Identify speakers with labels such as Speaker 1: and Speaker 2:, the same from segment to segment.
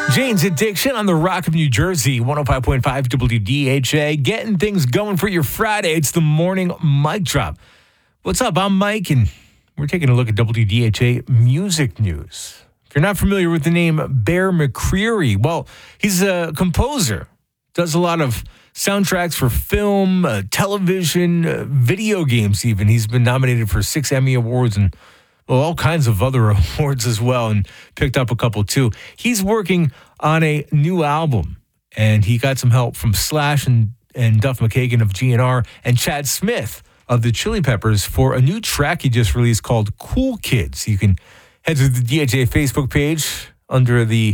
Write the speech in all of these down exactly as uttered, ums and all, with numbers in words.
Speaker 1: Jane's Addiction on the Rock of New Jersey, one oh five point five W D H A. Getting things going for your Friday. It's the morning mic drop. What's up? I'm Mike, and we're taking a look at W D H A music news. If you're not familiar with the name Bear McCreary, well, he's a composer. Does a lot of soundtracks for film, uh, television, uh, video games even. He's been nominated for six Emmy Awards and well, all kinds of other awards as well, and picked up a couple too. He's working on a new album, and he got some help from Slash and, and Duff McKagan of G N R and Chad Smith of the Chili Peppers for a new track he just released called Cool Kids. You can head to the D H A Facebook page under the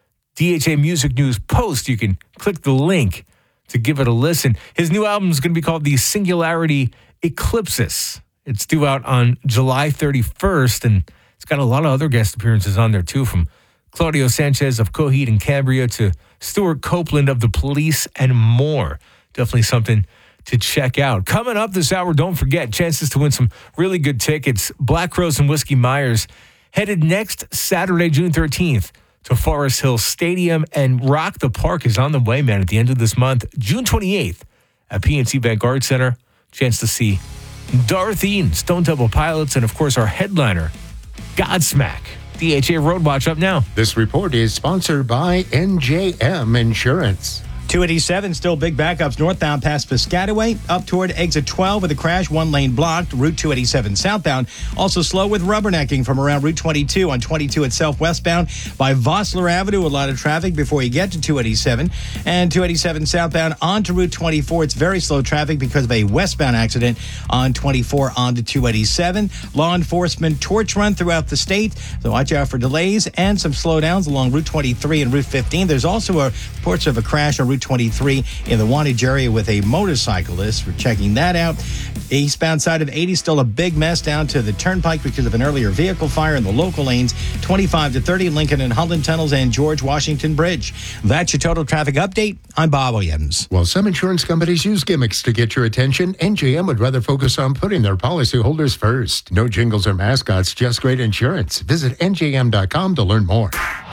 Speaker 1: D H A Music News post. You can click the link to give it a listen. His new album is going to be called The Singularity Eclipsis. It's due out on July thirty-first, and it's got a lot of other guest appearances on there, too, from Claudio Sanchez of Coheed and Cambria to Stuart Copeland of The Police and more. Definitely something to check out. Coming up this hour, don't forget, chances to win some really good tickets. Black Crowes and Whiskey Myers headed next Saturday, June thirteenth, to Forest Hill Stadium, and Rock the Park is on the way, man, at the end of this month, June twenty-eighth, at P N C Bank Arts Center. Chance to see Dorothy and Stone Temple Pilots, and of course our headliner, Godsmack. D H A Road Watch up now.
Speaker 2: This report is sponsored by N J M Insurance.
Speaker 3: two eighty-seven, still big backups northbound past Piscataway, up toward exit twelve with a crash, one lane blocked. Route two eighty-seven southbound, also slow with rubbernecking from around Route twenty-two on twenty-two itself westbound by Vossler Avenue. A lot of traffic before you get to two eighty-seven. And two eighty-seven southbound onto Route twenty-four. It's very slow traffic because of a westbound accident on twenty-four onto two eighty-seven. Law enforcement torch run throughout the state, so watch out for delays and some slowdowns along Route twenty-three and Route fifteen. There's also a reports of a crash on Route twenty-three in the Wantage area with a motorcyclist. We're checking that out. Eastbound side of eighty, still a big mess down to the Turnpike because of an earlier vehicle fire in the local lanes. twenty-five to thirty, Lincoln and Holland Tunnels and George Washington Bridge. That's your total traffic update. I'm Bob Williams.
Speaker 2: While some insurance companies use gimmicks to get your attention, N J M would rather focus on putting their policyholders first. No jingles or mascots, just great insurance. Visit N J M dot com to learn more.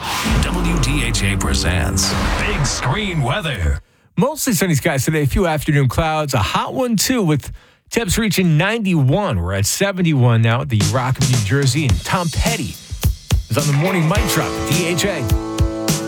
Speaker 4: W D H A presents Big Screen Weather.
Speaker 1: Mostly sunny skies today, a few afternoon clouds, a hot one too with temps reaching ninety-one. We're at seventy-one now at the Rock of New Jersey, and Tom Petty is on the morning mic drop at D H A.